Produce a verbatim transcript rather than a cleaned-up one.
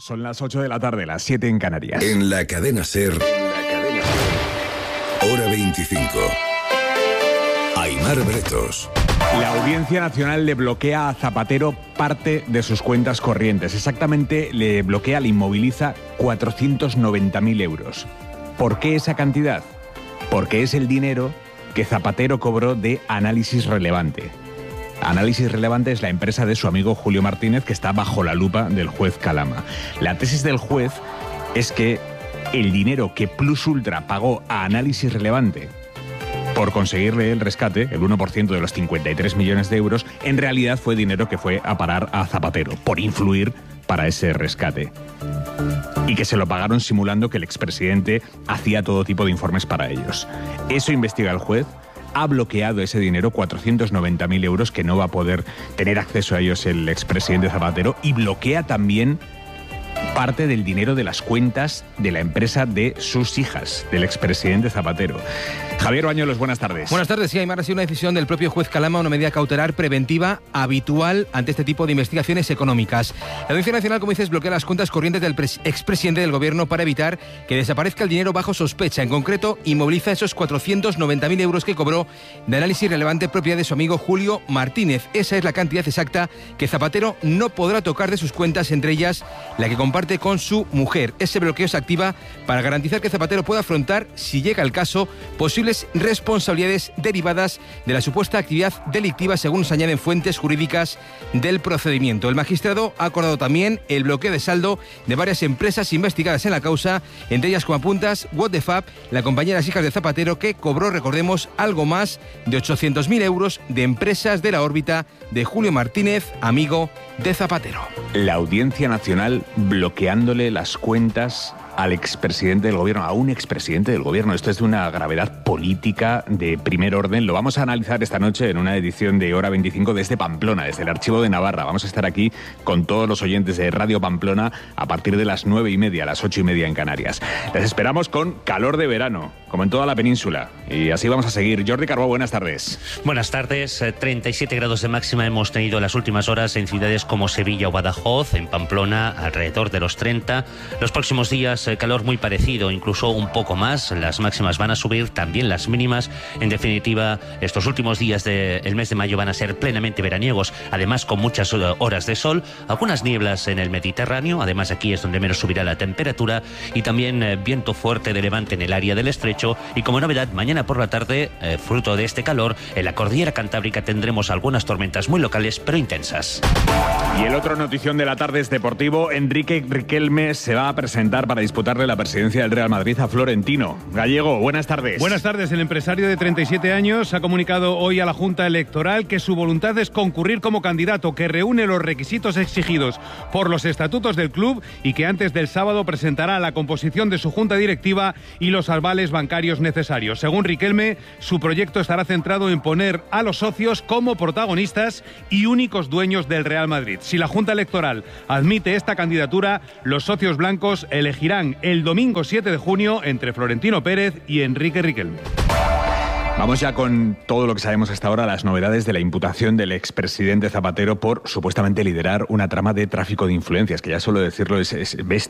Son las ocho de la tarde, las siete en Canarias. En la cadena SER, hora veinticinco. Aimar Bretos. La Audiencia Nacional le bloquea a Zapatero parte de sus cuentas corrientes. Exactamente, le bloquea, le inmoviliza cuatrocientos noventa mil euros. ¿Por qué esa cantidad? Porque es el dinero que Zapatero cobró de Análisis Relevante. Análisis Relevante es la empresa de su amigo Julio Martínez, que está bajo la lupa del juez Calama. La tesis del juez es que el dinero que Plus Ultra pagó a Análisis Relevante por conseguirle el rescate, el uno por ciento de los cincuenta y tres millones de euros, en realidad fue dinero que fue a parar a Zapatero, por influir para ese rescate. Y que se lo pagaron simulando que el expresidente hacía todo tipo de informes para ellos. Eso investiga el juez. Ha bloqueado ese dinero, cuatrocientos noventa mil euros, que no va a poder tener acceso a ellos el expresidente Zapatero, y bloquea también parte del dinero de las cuentas de la empresa de sus hijas, del expresidente Zapatero. Javier Bañuelos, buenas tardes. Buenas tardes. Sí, Aimar, ha sido una decisión del propio juez Calama, una medida cautelar preventiva habitual ante este tipo de investigaciones económicas. La Audiencia Nacional, como dices, bloquea las cuentas corrientes del expresidente del gobierno para evitar que desaparezca el dinero bajo sospecha. En concreto, inmoviliza esos cuatrocientos noventa mil euros que cobró de Análisis Relevante, propiedad de su amigo Julio Martínez. Esa es la cantidad exacta que Zapatero no podrá tocar de sus cuentas, entre ellas la que comparte con su mujer. Ese bloqueo se activa para garantizar que Zapatero pueda afrontar, si llega el caso, posibles responsabilidades derivadas de la supuesta actividad delictiva, según se añaden fuentes jurídicas del procedimiento. El magistrado ha acordado también el bloqueo de saldo de varias empresas investigadas en la causa, entre ellas, como apuntas, What the Fab, la compañía de las hijas de Zapatero, que cobró, recordemos, algo más de ochocientos mil euros de empresas de la órbita de Julio Martínez, amigo de Zapatero. La Audiencia Nacional bloqueándole las cuentas al expresidente del gobierno, a un expresidente del gobierno. Esto es de una gravedad política de primer orden. Lo vamos a analizar esta noche en una edición de Hora veinticinco desde Pamplona, desde el Archivo de Navarra. Vamos a estar aquí con todos los oyentes de Radio Pamplona a partir de las nueve y media, las ocho y media en Canarias. Les esperamos con calor de verano, como en toda la península. Y así vamos a seguir. Jordi Carbó, buenas tardes. Buenas tardes. treinta y siete grados de máxima hemos tenido en las últimas horas en ciudades como Sevilla o Badajoz. En Pamplona, alrededor de los treinta. Los próximos días, calor muy parecido, incluso un poco más. Las máximas van a subir, también las mínimas. En definitiva, estos últimos días del mes de mayo van a ser plenamente veraniegos, además con muchas horas de sol, algunas nieblas en el Mediterráneo, además aquí es donde menos subirá la temperatura, y también eh, viento fuerte de levante en el área del estrecho. Y como novedad, mañana por la tarde, eh, fruto de este calor, en la cordillera cantábrica tendremos algunas tormentas muy locales pero intensas. Y el otro notición de la tarde es deportivo. Enrique Riquelme se va a presentar para disputarle la presidencia del Real Madrid a Florentino. Gallego, buenas tardes. Buenas tardes. El empresario de treinta y siete años ha comunicado hoy a la Junta Electoral que su voluntad es concurrir como candidato, que reúne los requisitos exigidos por los estatutos del club y que antes del sábado presentará la composición de su junta directiva y los avales bancarios necesarios. Según Riquelme, su proyecto estará centrado en poner a los socios como protagonistas y únicos dueños del Real Madrid. Si la Junta Electoral admite esta candidatura, los socios blancos elegirán el domingo siete de junio entre Florentino Pérez y Enrique Riquelme. Vamos ya con todo lo que sabemos hasta ahora, las novedades de la imputación del expresidente Zapatero por supuestamente liderar una trama de tráfico de influencias, que ya solo decirlo es, es bestia.